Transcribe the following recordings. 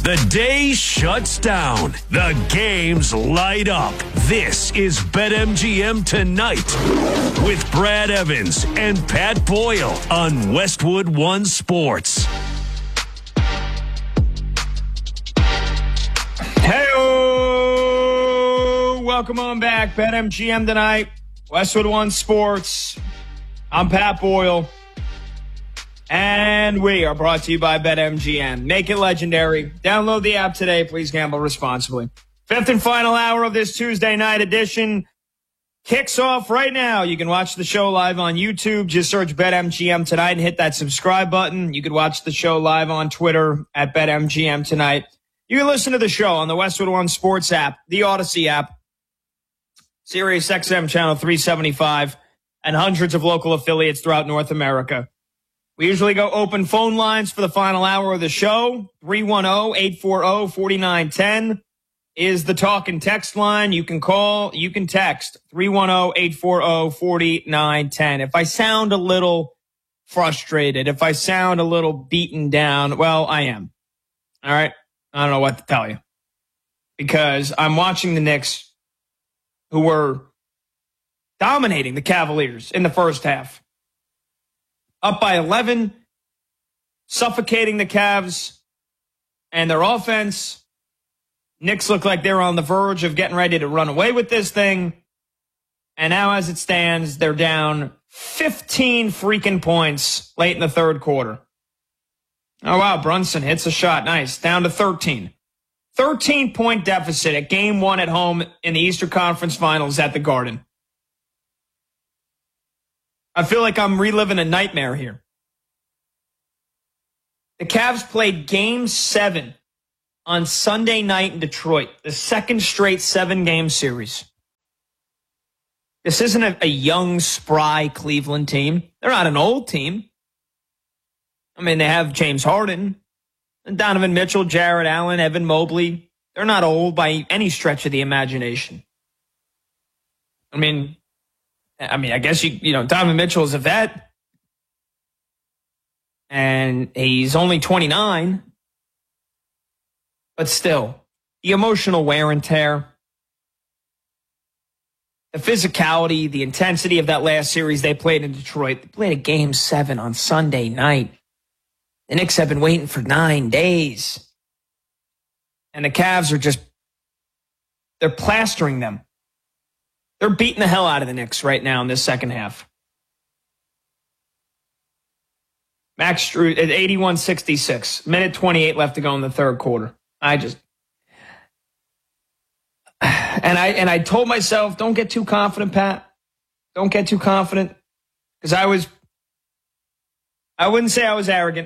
The day shuts down. The games light up. This is BetMGM Tonight with Brad Evans and Pat Boyle on Westwood One Sports. Hey-o! Welcome on back. BetMGM Tonight, Westwood One Sports. I'm Pat Boyle. And we are brought to you by BetMGM. Make it legendary. Download the app today. Please gamble responsibly. Fifth and final hour of this Tuesday night edition kicks off right now. You can watch the show live on YouTube. Just search BetMGM Tonight and hit that subscribe button. You can watch the show live on Twitter at BetMGM Tonight. You can listen to the show on the Westwood One Sports app, the Odyssey app, Sirius XM channel 375, and hundreds of local affiliates throughout North America. We usually go open phone lines for the final hour of the show. 310-840-4910 is the talk and text line. You can call, you can text 310-840-4910. If I sound a little frustrated, if I sound a little beaten down, well, I am. All right? I don't know what to tell you. Because I'm watching the Knicks, who were dominating the Cavaliers in the first half. Up by 11, suffocating the Cavs and their offense. Knicks look like they're on the verge of getting ready to run away with this thing. And now as it stands, they're down 15 freaking points late in the third quarter. Oh, wow, Brunson hits a shot. Nice. Down to 13. 13-point deficit at game one at home in the Eastern Conference Finals at the Garden. I feel like I'm reliving a nightmare here. The Cavs played Game 7 on Sunday night in Detroit, the second straight 7-game series. This isn't a young, spry Cleveland team. They're not an old team. I mean, they have James Harden, Donovan Mitchell, Jarrett Allen, Evan Mobley. They're not old by any stretch of the imagination. I mean, I guess you know, Donovan Mitchell is a vet, and he's only 29, but still, the emotional wear and tear, the physicality, the intensity of that last series they played in Detroit. They played a Game 7 on Sunday night. The Knicks have been waiting for 9 days, and the Cavs are they're plastering them. They're beating the hell out of the Knicks right now in this second half. Max Strus at 81-66. Minute 28 left to go in the third quarter. And I told myself, don't get too confident, Pat. Don't get too confident. Because I wouldn't say I was arrogant.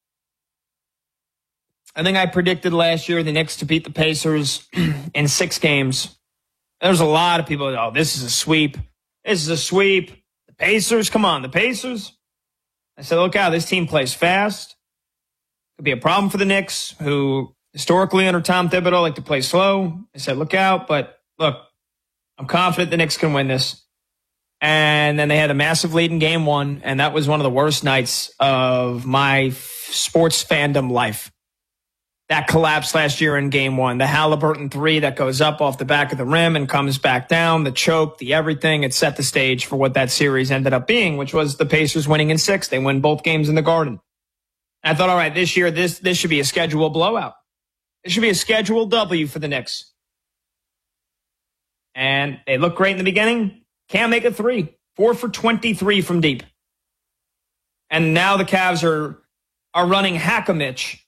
I think I predicted last year the Knicks to beat the Pacers in 6 games. There's a lot of people, oh, this is a sweep. This is a sweep. The Pacers, come on, the Pacers. I said, look out, this team plays fast. Could be a problem for the Knicks, who historically under Tom Thibodeau like to play slow. I said, look out, but look, I'm confident the Knicks can win this. And then they had a massive lead in game 1, and that was one of the worst nights of my sports fandom life. That collapse last year in game 1, the Halliburton 3 that goes up off the back of the rim and comes back down, the choke, the everything, it set the stage for what that series ended up being, which was the Pacers winning in 6. They win both games in the Garden. And I thought, all right, this year, this should be a scheduled blowout. It should be a scheduled W for the Knicks. And they look great in the beginning. Can't make a 3. 4 for 23 from deep. And now the Cavs are running hack-a-Mitch.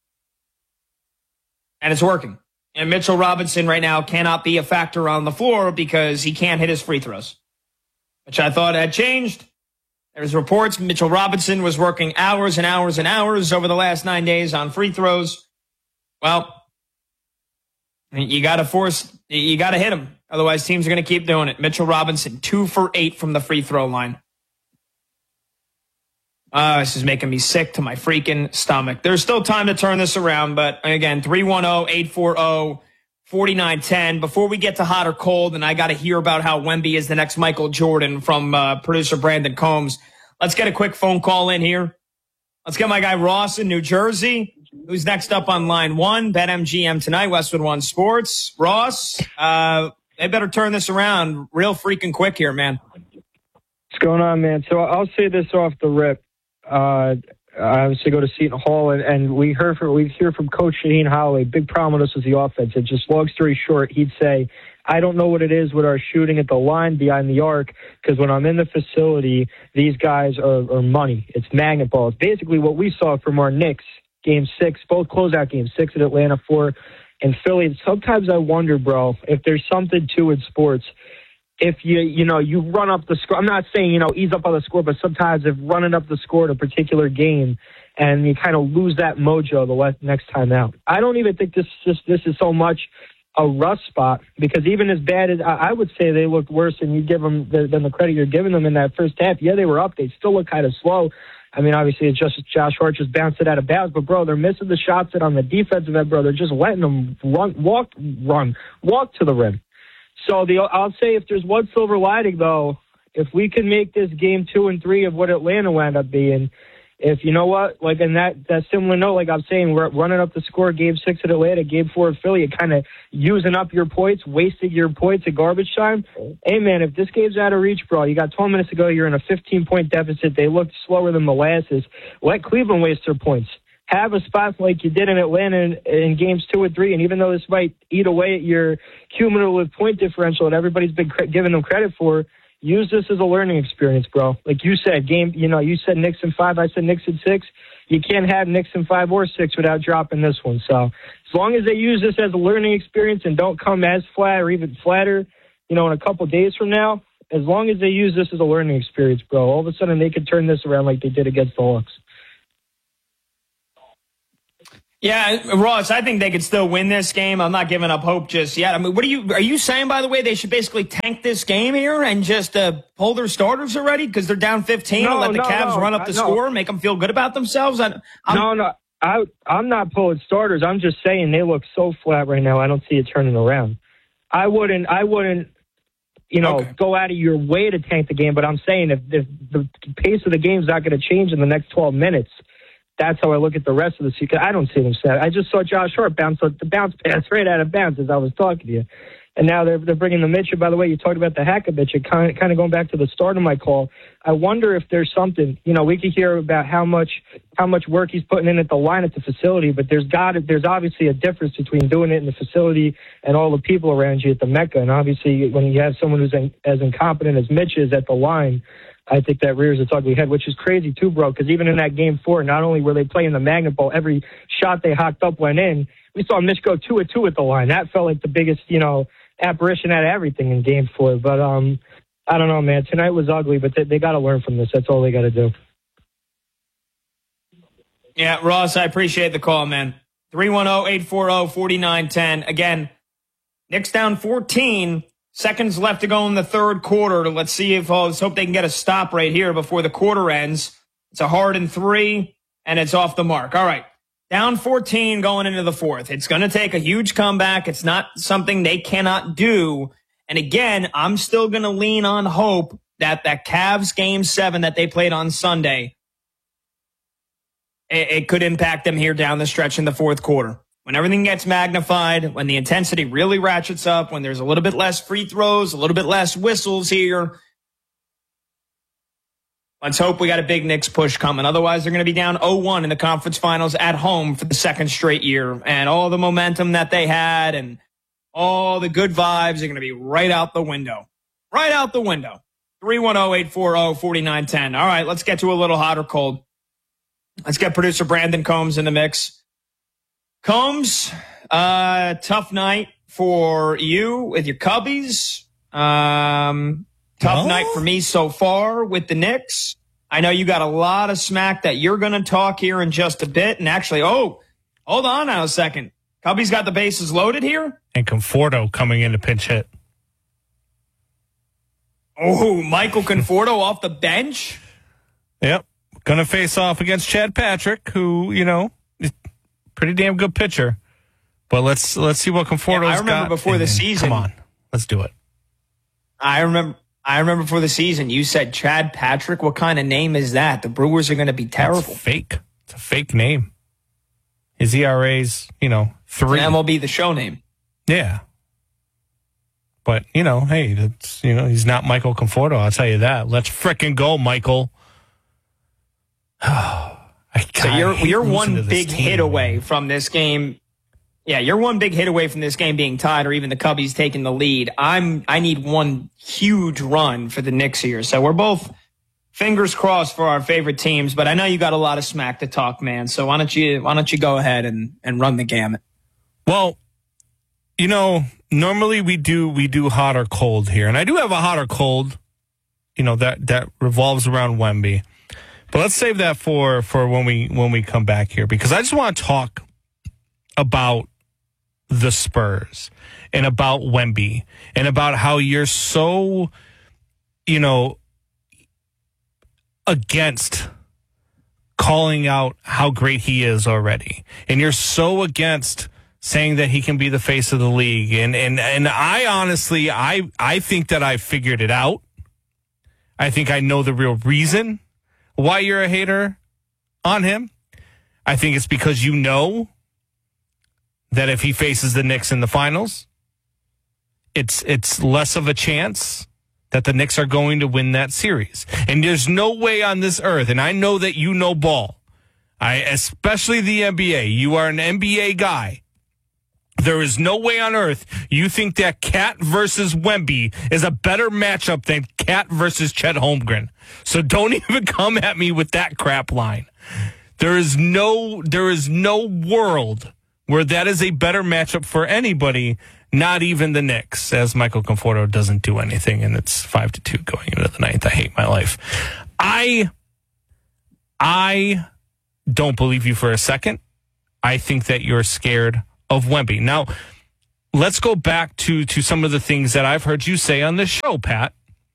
And it's working. And Mitchell Robinson right now cannot be a factor on the floor because he can't hit his free throws, which I thought had changed. There's reports Mitchell Robinson was working hours and hours and hours over the last 9 days on free throws. Well, you got to hit him. Otherwise, teams are going to keep doing it. Mitchell Robinson, 2 for 8 from the free throw line. This is making me sick to my freaking stomach. There's still time to turn this around, but again, 310-840-4910. Before we get to hot or cold, and I got to hear about how Wemby is the next Michael Jordan from producer Brandon Combs, let's get a quick phone call in here. Let's get my guy Ross in New Jersey. Who's next up on line one? BetMGM tonight, Westwood One Sports. Ross, they better turn this around real freaking quick here, man. What's going on, man? So I'll say this off the rip. I obviously go to Seton Hall, and we hear from Coach Shaheen Holloway. Big problem with us was the offense. And just long story short, he'd say, I don't know what it is with our shooting at the line behind the arc, because when I'm in the facility, these guys are money. It's magnet balls. Basically what we saw from our Knicks, Game 6, both closeout games, 6 at Atlanta, 4 in Philly. Sometimes I wonder, bro, if there's something to in sports. If you run up the score, I'm not saying, ease up on the score, but sometimes if running up the score in a particular game and you kind of lose that mojo the next time out. I don't even think this is so much a rust spot, because even as bad as I would say they looked worse than you give them than the credit you're giving them in that first half. Yeah, they were up. They still look kind of slow. I mean, obviously, it's just Josh Hart just bounced it out of bounds. But, bro, they're missing the shots that on the defensive end, bro. They're just letting them walk to the rim. So I'll say if there's one silver lining, though, if we can make this game 2 and 3 of what Atlanta will end up being, if you know what, like in that similar note, like I'm saying, we're running up the score, Game 6 at Atlanta, Game 4 at Philly, and kind of using up your points, wasting your points at garbage time. Hey, man, if this game's out of reach, bro, you got 12 minutes to go, you're in a 15-point deficit, they look slower than molasses. Let Cleveland waste their points. Have a spot like you did in Atlanta in Games 2 and 3, and even though this might eat away at your cumulative point differential that everybody's been giving them credit for, use this as a learning experience, bro. Like you said, you said Knicks in 5, I said Knicks in 6. You can't have Knicks in 5 or 6 without dropping this one. So as long as they use this as a learning experience and don't come as flat or even flatter, in a couple days from now, as long as they use this as a learning experience, bro, all of a sudden they could turn this around like they did against the Hawks. Yeah, Ross, I think they could still win this game. I'm not giving up hope just yet. I mean, are you saying, by the way, they should basically tank this game here and just pull their starters already because they're down 15 and let the Cavs run up the score, make them feel good about themselves? I'm not pulling starters. I'm just saying they look so flat right now. I don't see it turning around. I wouldn't, go out of your way to tank the game, but I'm saying if the pace of the game is not going to change in the next 12 minutes, that's how I look at the rest of the season. I don't see them set. I just saw Josh Hart bounce pass right out of bounds as I was talking to you. And now they're bringing the Mitchell. By the way, you talked about the Hack-a-Bitch. Kind of going back to the start of my call. I wonder if there's something, we could hear about how much work he's putting in at the line at the facility, but there's obviously a difference between doing it in the facility and all the people around you at the Mecca. And obviously when you have someone who's as incompetent as Mitch is at the line, I think that rears its ugly head, which is crazy too, bro, because even in that Game 4, not only were they playing the magnet ball, every shot they hocked up went in. We saw Mitch go 2 of 2 at the line. That felt like the biggest, apparition out of everything in Game 4. But I don't know, man. Tonight was ugly, but they got to learn from this. That's all they got to do. Yeah, Ross, I appreciate the call, man. 310-840-4910. Again, Knicks down 14. Seconds left to go in the third quarter. Let's hope they can get a stop right here before the quarter ends. It's a Harden 3, and it's off the mark. All right. Down 14 going into the fourth. It's going to take a huge comeback. It's not something they cannot do. And again, I'm still going to lean on hope that Cavs Game 7 that they played on Sunday, it could impact them here down the stretch in the fourth quarter. When everything gets magnified, when the intensity really ratchets up, when there's a little bit less free throws, a little bit less whistles here, let's hope we got a big Knicks push coming. Otherwise, they're going to be down 0-1 in the conference finals at home for the second straight year. And all the momentum that they had and all the good vibes are going to be right out the window. Right out the window. 310-840-4910. All right, let's get to a little hot or cold. Let's get producer Brandon Combs in the mix. Combs, tough night for you with your Cubbies. Tough night for me so far with the Knicks. I know you got a lot of smack that you're going to talk here in just a bit. And actually, hold on now a second. Cubbies got the bases loaded here. And Conforto coming in to pinch hit. Oh, Michael Conforto off the bench? Yep. Going to face off against Chad Patrick, who, is pretty damn good pitcher. But let's see what Conforto's got. I remember before the season. Come on, let's do it. I remember before the season, you said Chad Patrick. What kind of name is that? The Brewers are going to be terrible. It's fake. It's a fake name. His ERA's, 3. And MLB the show name. Yeah. But, hey, that's, he's not Michael Conforto, I'll tell you that. Let's frickin' go, Michael. So you're one big hit away from this game. Yeah, you're one big hit away from this game being tied or even the Cubbies taking the lead. I need one huge run for the Knicks here. So we're both fingers crossed for our favorite teams, but I know you got a lot of smack to talk, man. So why don't you go ahead and run the gamut? Well, normally we do hot or cold here, and I do have a hot or cold, that revolves around Wemby. But let's save that for when we come back here, because I just want to talk about the Spurs and about Wemby and about how you're so, against calling out how great he is already. And you're so against saying that he can be the face of the league. And I honestly, I think that I figured it out. I think I know the real reason why you're a hater on him. I think it's because you know that if he faces the Knicks in the finals, it's less of a chance that the Knicks are going to win that series. And there's no way on this earth, and I know that you know ball, especially the NBA. You are an NBA guy. There is no way on earth you think that Cat versus Wemby is a better matchup than Cat versus Chet Holmgren. So don't even come at me with that crap line. There is no world where that is a better matchup for anybody, not even the Knicks, as Michael Conforto doesn't do anything, and it's 5-2 going into the ninth. I hate my life. I don't believe you for a second. I think that you're scared of Wemby. Now, let's go back to some of the things that I've heard you say on this show, Pat.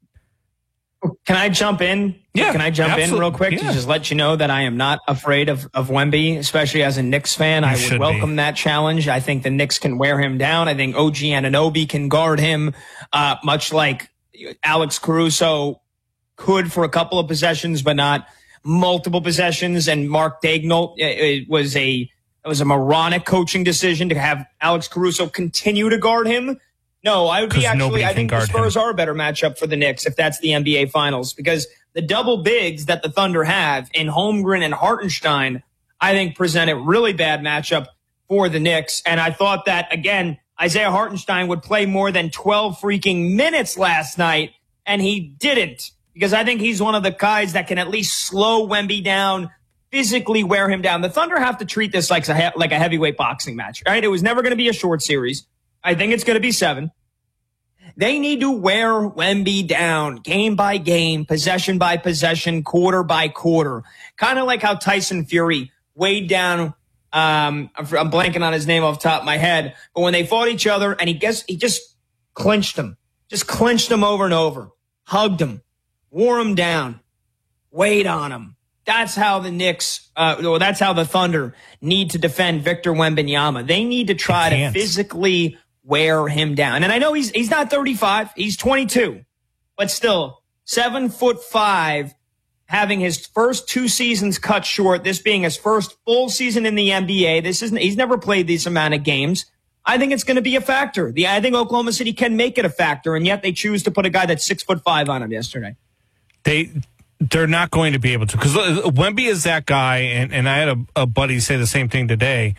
Can I jump in? Yeah. Can I jump in real quick yeah. to just let you know that I am not afraid of Wemby, especially as a Knicks fan. I would welcome that challenge. I think the Knicks can wear him down. I think OG Anunoby can guard him, much like Alex Caruso could for a couple of possessions, but not multiple possessions. And Mark Daigneault, it was a moronic coaching decision to have Alex Caruso continue to guard him. No, I think the Spurs are a better matchup for the Knicks if that's the NBA Finals, because the double bigs that the Thunder have in Holmgren and Hartenstein, I think present a really bad matchup for the Knicks. And I thought that, again, Isaiah Hartenstein would play more than 12 freaking minutes last night, and he didn't, because I think he's one of the guys that can at least slow Wemby down, physically wear him down. The Thunder have to treat this like a heavyweight boxing match, right? It was never going to be a short series. I think it's going to be 7. They need to wear Wemby down game by game, possession by possession, quarter by quarter. Kind of like how Tyson Fury weighed down, I'm blanking on his name off the top of my head, but when they fought each other and he just clinched him, over and over, hugged him, wore him down, weighed on him. That's how the Knicks, that's how the Thunder need to defend Victor Wembanyama. They need to try to physically wear him down. And I know he's not 35, he's 22, but still 7'5", having his first 2 seasons cut short, this being his first full season in the NBA. He's never played this amount of games. I think it's going to be a factor. I think Oklahoma City can make it a factor, and yet they choose to put a guy that's 6'5" on him yesterday. They're not going to be able to, because Wemby is that guy, and I had a buddy say the same thing today.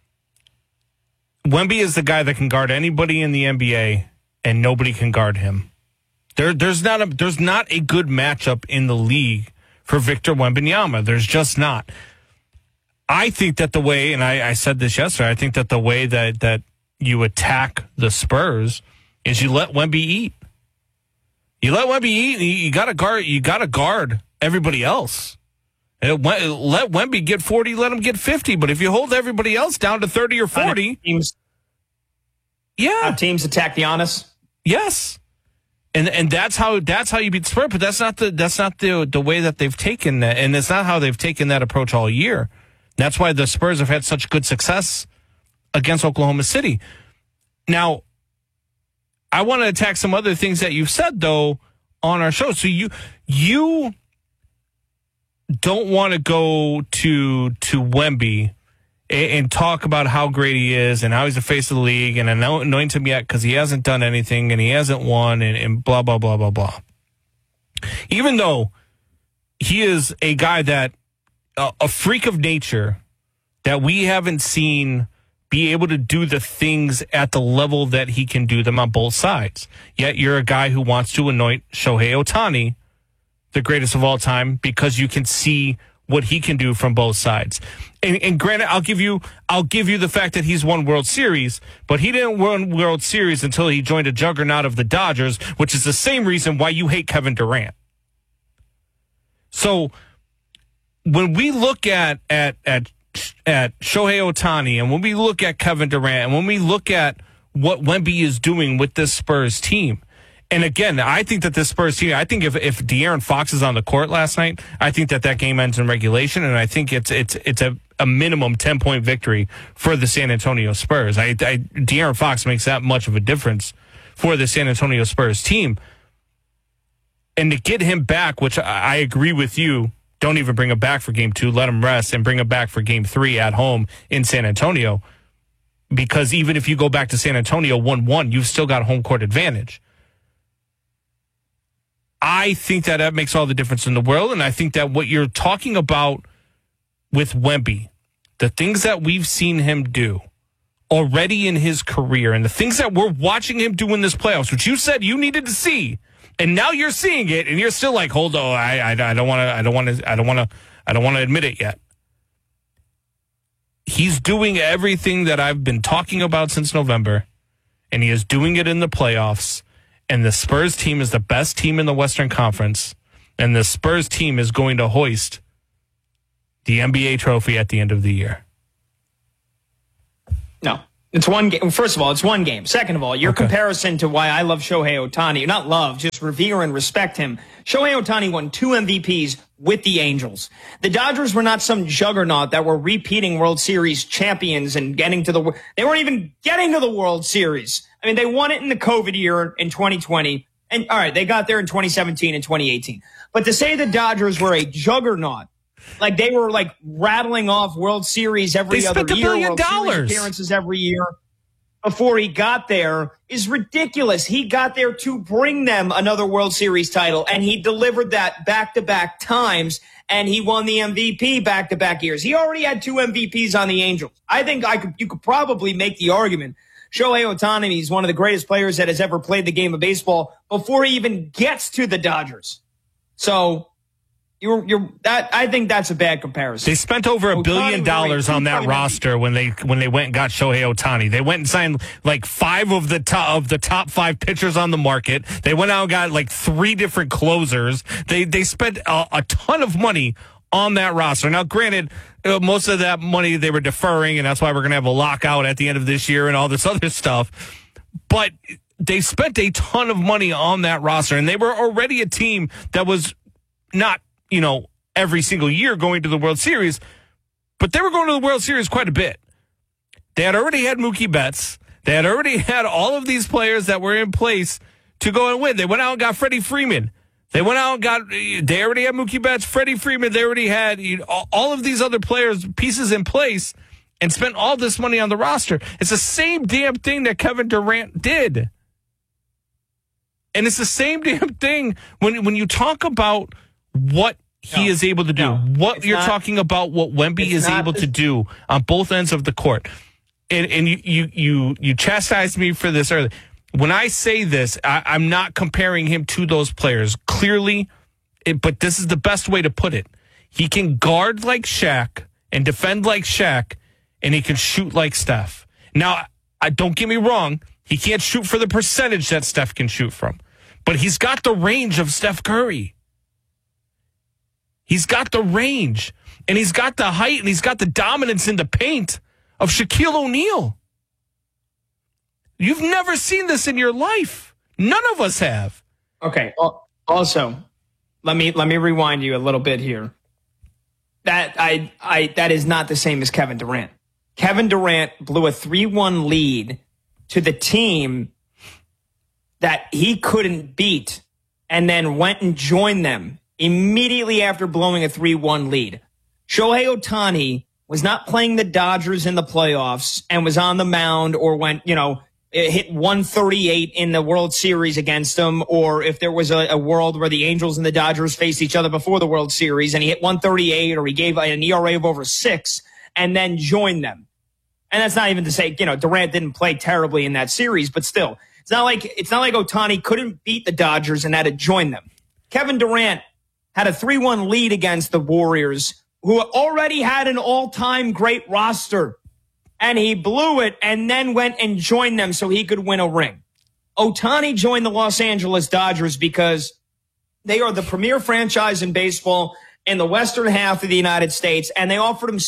Wemby is the guy that can guard anybody in the NBA, and nobody can guard him. There's not a good matchup in the league for Victor Wembanyama. There's just not. I think that the way, and I said this yesterday, I think that the way that you attack the Spurs is you let Wemby eat. You let Wemby eat. You got to guard everybody else. Let Wemby get 40. Let him get 50. But if you hold everybody else down to 30 or 40, teams attack Giannis. Yes, and that's how you beat the Spurs. But that's not the way that they've taken that, and it's not how they've taken that approach all year. That's why the Spurs have had such good success against Oklahoma City. Now, I want to attack some other things that you've said, though, on our show. So you don't want to go to Wemby and talk about how great he is and how he's the face of the league and anoint him yet because he hasn't done anything and he hasn't won and blah, blah, blah, blah, blah. Even though he is a guy that, a freak of nature that we haven't seen be able to do the things at the level that he can do them on both sides. Yet you're a guy who wants to anoint Shohei Ohtani the greatest of all time because you can see what he can do from both sides. And granted, I'll give you the fact that he's won World Series, but he didn't win World Series until he joined a juggernaut of the Dodgers, which is the same reason why you hate Kevin Durant. So when we look at Shohei Ohtani and when we look at Kevin Durant and when we look at what Wemby is doing with this Spurs team, and again, I think that this Spurs team, I think if De'Aaron Fox is on the court last night, I think that game ends in regulation, and I think it's a minimum 10-point victory for the San Antonio Spurs. De'Aaron Fox makes that much of a difference for the San Antonio Spurs team. And to get him back, which I agree with you, don't even bring him back for Game 2, let him rest, and bring him back for Game 3 at home in San Antonio. Because even if you go back to San Antonio 1-1, you've still got home court advantage. I think that makes all the difference in the world, and I think that what you're talking about with Wemby, the things that we've seen him do already in his career, and the things that we're watching him do in this playoffs, which you said you needed to see, and now you're seeing it, and you're still like, hold on, I don't want to admit it yet. He's doing everything that I've been talking about since November, and he is doing it in the playoffs. And the Spurs team is the best team in the Western Conference. And the Spurs team is going to hoist the NBA trophy at the end of the year. No. It's one game. First of all, it's one game. Second of all, your comparison to why I love Shohei Ohtani, not love, just revere and respect him. Shohei Ohtani won 2 MVPs with the Angels. The Dodgers were not some juggernaut that were repeating World Series champions and they weren't even getting to the World Series. I mean, they won it in the COVID year in 2020. And all right, they got there in 2017 and 2018. But to say the Dodgers were a juggernaut, like they were like rattling off World Series every other year, $1 billion. World Series appearances every year before he got there is ridiculous. He got there to bring them another World Series title, and he delivered that back-to-back times, and he won the MVP back-to-back years. He already had 2 MVPs on the Angels. I think you could probably make the argument Shohei Ohtani is one of the greatest players that has ever played the game of baseball before he even gets to the Dodgers. So I think that's a bad comparison. They spent over $1 billion on that roster when they went and got Shohei Ohtani. They went and signed like 5 of the top 5 pitchers on the market. They went out and got like 3 different closers. They spent a ton of money on that roster. Now, granted, most of that money they were deferring, and that's why we're going to have a lockout at the end of this year and all this other stuff. But they spent a ton of money on that roster, and they were already a team that was not, every single year going to the World Series, but they were going to the World Series quite a bit. They had already had Mookie Betts. They had already had all of these players that were in place to go and win. They went out and got Freddie Freeman. They already had Mookie Betts, Freddie Freeman. They already had all of these other pieces in place and spent all this money on the roster. It's the same damn thing that Kevin Durant did. And it's the same damn thing when you talk about what he is able to do, talking about what Wemby is able to do on both ends of the court. And you chastised me for this earlier. When I say this, I'm not comparing him to those players. Clearly, but this is the best way to put it. He can guard like Shaq and defend like Shaq, and he can shoot like Steph. Now, don't get me wrong. He can't shoot for the percentage that Steph can shoot from. But he's got the range of Steph Curry. He's got the range, and he's got the height, and he's got the dominance in the paint of Shaquille O'Neal. You've never seen this in your life. None of us have. Okay. Also, let me rewind you a little bit here. That is not the same as Kevin Durant. Kevin Durant blew a 3-1 lead to the team that he couldn't beat and then went and joined them immediately after blowing a 3-1 lead. Shohei Ohtani was not playing the Dodgers in the playoffs and was on the mound or went, it hit 138 in the World Series against them, or if there was a world where the Angels and the Dodgers faced each other before the World Series and he hit 138 or he gave an ERA of over 6 and then joined them. And that's not even to say, Durant didn't play terribly in that series, but still, it's not like Ohtani couldn't beat the Dodgers and had to join them. Kevin Durant had a 3-1 lead against the Warriors, who already had an all-time great roster. And he blew it and then went and joined them so he could win a ring. Ohtani joined the Los Angeles Dodgers because they are the premier franchise in baseball in the western half of the United States, and they offered him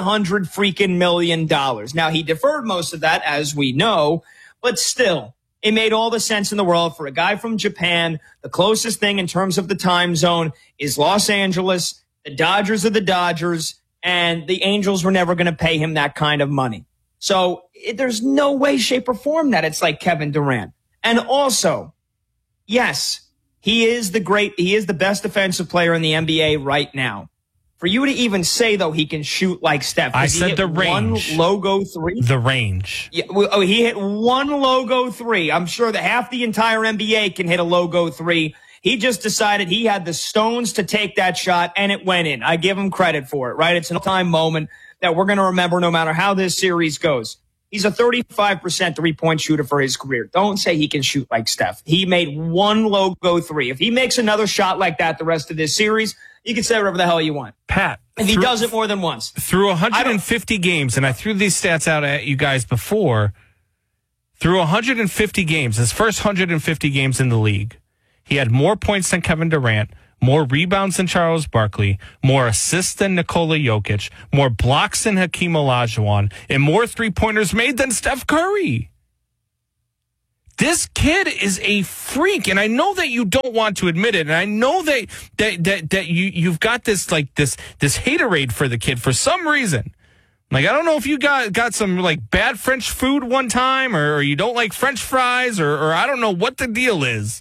$700 million. Now, he deferred most of that, as we know, but still, it made all the sense in the world for a guy from Japan. The closest thing in terms of the time zone is Los Angeles. The Dodgers are the Dodgers. And the Angels were never going to pay him that kind of money. So there's no way, shape, or form that it's like Kevin Durant. And also, yes, he is the best defensive player in the NBA right now. For you to even say, though, he can shoot like Steph. I said the range. One logo three. The range. Yeah, he hit one logo three. I'm sure that half the entire NBA can hit a logo three. He just decided he had the stones to take that shot, and it went in. I give him credit for it, right? It's an all-time moment that we're going to remember no matter how this series goes. He's a 35% three-point shooter for his career. Don't say he can shoot like Steph. He made one logo three. If he makes another shot like that the rest of this series, you can say whatever the hell you want. Pat. If he does it more than once. Through 150 games, and I threw these stats out at you guys before, through 150 games, his first 150 games in the league, he had more points than Kevin Durant, more rebounds than Charles Barkley, more assists than Nikola Jokic, more blocks than Hakeem Olajuwon, and more three-pointers made than Steph Curry. This kid is a freak, and I know that you don't want to admit it, and I know that you've got this haterade for the kid for some reason. Like, I don't know if you got some like bad French food one time, or you don't like French fries, or I don't know what the deal is.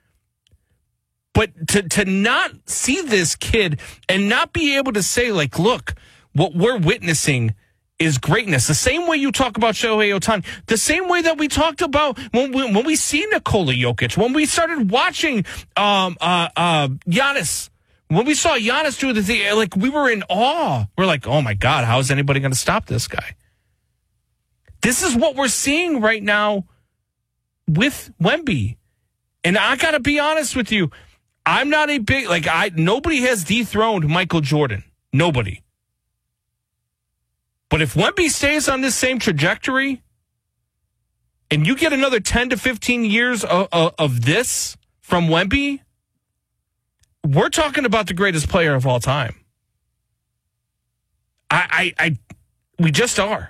But to not see this kid and not be able to say, like, look, what we're witnessing is greatness. The same way you talk about Shohei Ohtani, the same way that we talked about when we see Nikola Jokic, when we started watching Giannis, when we saw Giannis do the thing, like, we were in awe. We're like, oh my God, how is anybody going to stop this guy? This is what we're seeing right now with Wemby. And I got to be honest with you. I'm not a big, nobody has dethroned Michael Jordan. Nobody. But if Wemby stays on this same trajectory and you get another 10 to 15 years of this from Wemby, we're talking about the greatest player of all time. We just are.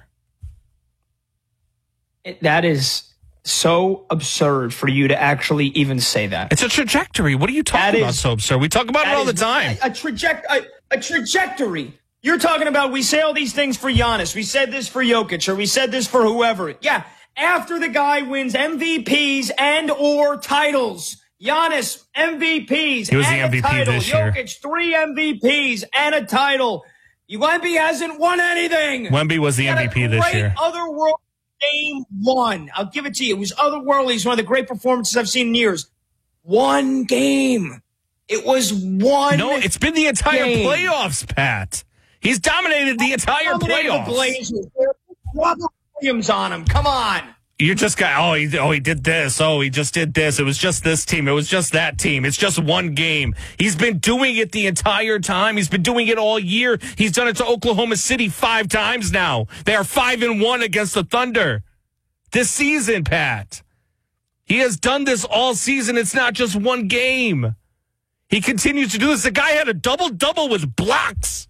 That is so absurd for you to actually even say that. It's a trajectory. What are you talking about so absurd? We talk about it all the time. A trajectory. You're talking about, we say all these things for Giannis. We said this for Jokic, or we said this for whoever. Yeah, after the guy wins MVPs and or titles. Giannis, MVPs he was and the MVP a title. this year. Jokic, 3 MVPs and a title. Wemby hasn't won anything. Wemby was the MVP this year. Otherworldly game one. I'll give it to you. It was otherworldly. It's one of the great performances I've seen in years. One game. It was one. No, it's been the entire game. Playoffs, Pat. He's dominated the entire playoffs. The Blazers. Robert Williams on him. Come on. You just got, he did this. Oh, he just did this. It was just this team. It was just that team. It's just one game. He's been doing it the entire time. He's been doing it all year. He's done it to Oklahoma City 5 times now. They are 5-1 against the Thunder this season, Pat. He has done this all season. It's not just one game. He continues to do this. The guy had a double-double with blocks.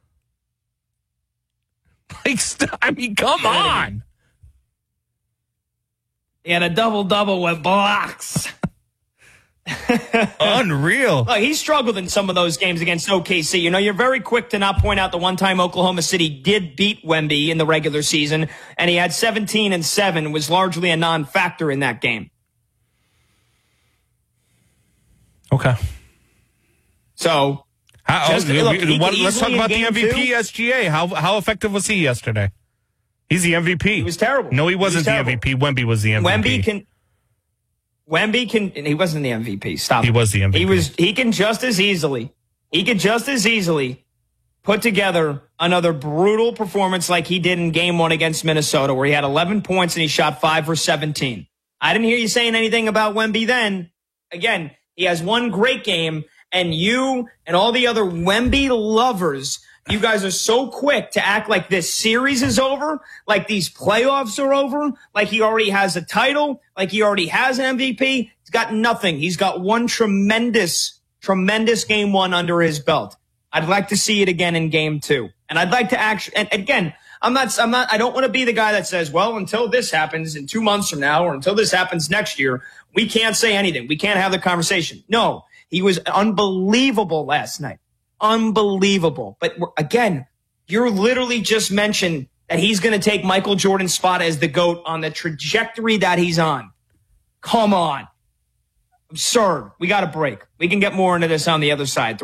Come on. He had a double-double with blocks. Unreal. Look, he struggled in some of those games against OKC. You're very quick to not point out the one time Oklahoma City did beat Wemby in the regular season, and he had 17 and 7, was largely a non-factor in that game. Okay. So, Let's talk about the MVP, SGA. How effective was he yesterday? He's the MVP. He was terrible. No, he wasn't the MVP. Wemby was the MVP. Wemby can. He wasn't the MVP. Stop. He was the MVP. He can just as easily. He could just as easily put together another brutal performance like he did in Game 1 against Minnesota, where he had 11 points and he shot 5 for 17. I didn't hear you saying anything about Wemby then. Again, he has one great game, and you and all the other Wemby lovers, you guys are so quick to act like this series is over, like these playoffs are over, like he already has a title, like he already has an MVP. He's got nothing. He's got one tremendous Game 1 under his belt. I'd like to see it again in Game 2. And I'd like to actually, and again, I don't want to be the guy that says, well, until this happens in 2 months from now, or until this happens next year, we can't say anything. We can't have the conversation. No, he was unbelievable last night. Unbelievable. But again, you're literally just mentioned that he's going to take Michael Jordan's spot as the GOAT on the trajectory that he's on. Come on. Absurd. We got a break. We can get more into this on the other side.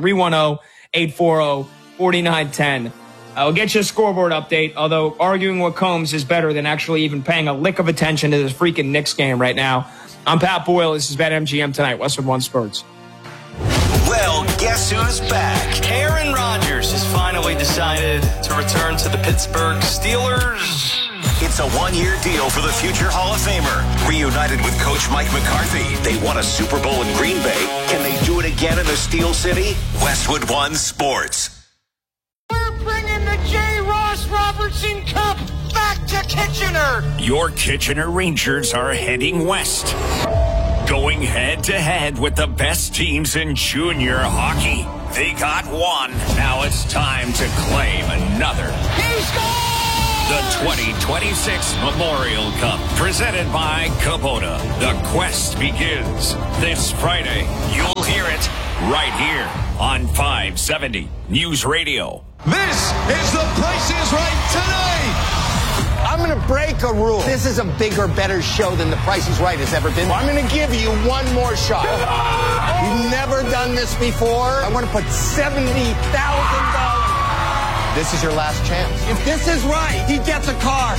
310-840-4910. I'll get you a scoreboard update, although arguing with Combs is better than actually even paying a lick of attention to this freaking Knicks game right now. I'm Pat Boyle. This is BetMGM Tonight, Westwood One Spurs. Well, guess who's back? Aaron Rodgers has finally decided to return to the Pittsburgh Steelers. It's a one-year deal for the future Hall of Famer. Reunited with Coach Mike McCarthy, they won a Super Bowl in Green Bay. Can they do it again in the Steel City? Westwood One Sports. We're bringing the J. Ross Robertson Cup back to Kitchener. Your Kitchener Rangers are heading west, going head-to-head with the best teams in junior hockey. They got one. Now it's time to claim another. He scored! The 2026 Memorial Cup, presented by Kubota. The quest begins this Friday. You'll hear it right here on 570 News Radio. This is The Price is Right tonight. I'm going to break a rule. This is a bigger, better show than The Price is Right has ever been. I'm going to give you one more shot. You've never done this before. I want to put $70,000. This is your last chance. If this is right, he gets a car.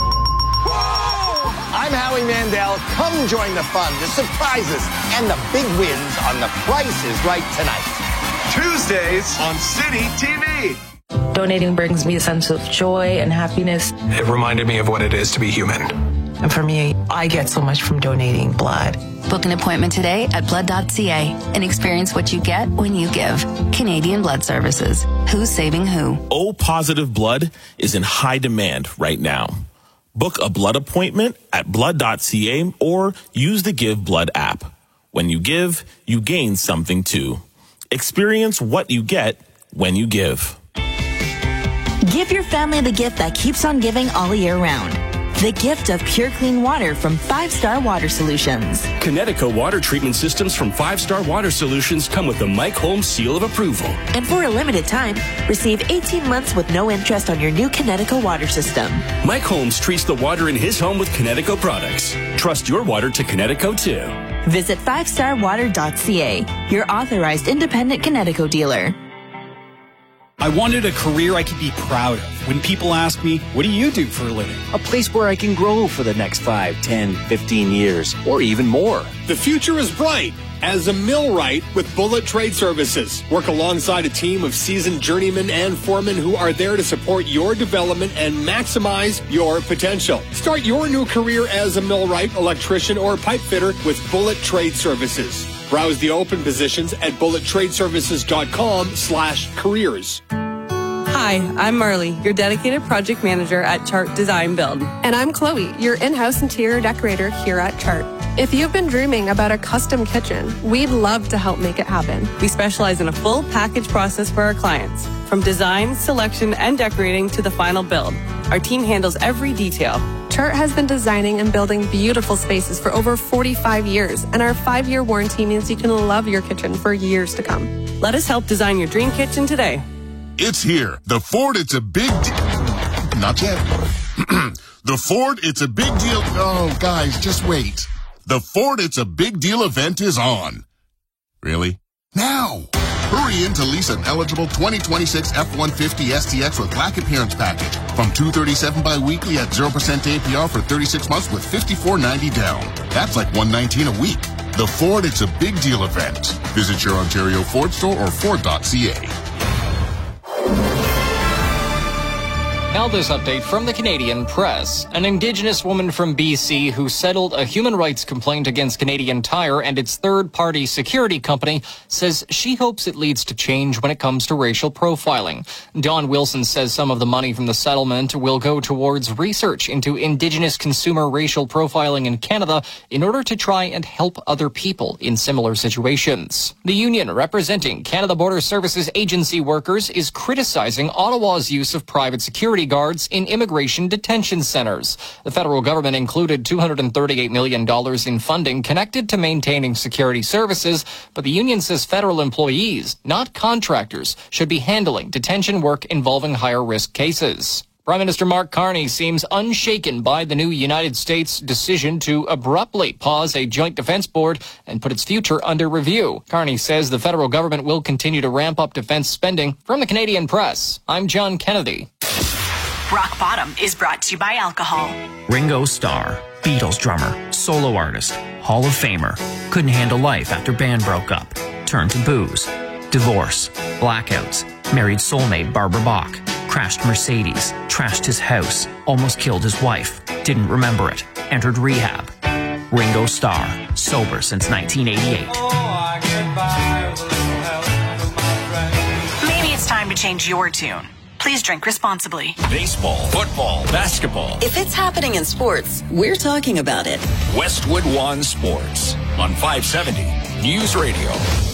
Whoa! I'm Howie Mandel. Come join the fun, the surprises, and the big wins on The Price is Right tonight. Tuesdays on City TV. Donating brings me a sense of joy and happiness. It reminded me of what it is to be human. And for me, I get so much from donating blood. Book an appointment today at blood.ca and experience what you get when you give. Canadian Blood Services. Who's saving who? O positive blood is in high demand right now. Book a blood appointment at blood.ca or use the Give Blood app. When you give, you gain something too. Experience what you get when you give. Give your family the gift that keeps on giving all year round. The gift of pure clean water from 5 Star Water Solutions. Connecticut water treatment systems from 5 Star Water Solutions come with the Mike Holmes seal of approval. And for a limited time, receive 18 months with no interest on your new Connecticut water system. Mike Holmes treats the water in his home with Connecticut products. Trust your water to Connecticut too. Visit 5starwater.ca, your authorized independent Connecticut dealer. I wanted a career I could be proud of. When people ask me, what do you do for a living? A place where I can grow for the next 5, 10, 15 years, or even more. The future is bright as a millwright with Bullet Trade Services. Work alongside a team of seasoned journeymen and foremen who are there to support your development and maximize your potential. Start your new career as a millwright, electrician, or pipe fitter with Bullet Trade Services. Browse the open positions at bullettradeservices.com/careers. Hi, I'm Marley, your dedicated project manager at Chart Design Build. And I'm Chloe, your in-house interior decorator here at Chart. If you've been dreaming about a custom kitchen, we'd love to help make it happen. We specialize in a full package process for our clients, from design, selection, and decorating to the final build. Our team handles every detail. Chart has been designing and building beautiful spaces for over 45 years, and our 5-year warranty means you can love your kitchen for years to come. Let us help design your dream kitchen today. It's here. The Ford It's a Big Deal. Not yet. The Ford It's a Big Deal. Oh, guys, just wait. The Ford It's a Big Deal event is on. Really? Now. Hurry in to lease an eligible 2026 F-150 STX with black appearance package from $237 bi-weekly at 0% APR for 36 months with $54.90 down. That's like $119 a week. The Ford It's a Big Deal event. Visit your Ontario Ford store or Ford.ca. Now this update from the Canadian Press. An Indigenous woman from BC who settled a human rights complaint against Canadian Tire and its third-party security company says she hopes it leads to change when it comes to racial profiling. Dawn Wilson says some of the money from the settlement will go towards research into Indigenous consumer racial profiling in Canada in order to try and help other people in similar situations. The union representing Canada Border Services Agency workers is criticizing Ottawa's use of private security guards in immigration detention centers. The federal government included $238 million in funding connected to maintaining security services, but the union says federal employees, not contractors, should be handling detention work involving higher risk cases. Prime Minister Mark Carney seems unshaken by the new United States decision to abruptly pause a joint defense board and put its future under review. Carney says the federal government will continue to ramp up defense spending. From the Canadian Press, I'm John Kennedy. Rock Bottom is brought to you by alcohol. Ringo Starr, Beatles drummer, solo artist, Hall of Famer, couldn't handle life after band broke up, turned to booze, divorce, blackouts, married soulmate Barbara Bach, crashed Mercedes, trashed his house, almost killed his wife, didn't remember it, entered rehab. Ringo Starr, sober since 1988. Maybe it's time to change your tune. Please drink responsibly. Baseball, football, basketball. If it's happening in sports, we're talking about it. Westwood One Sports on 570 News Radio.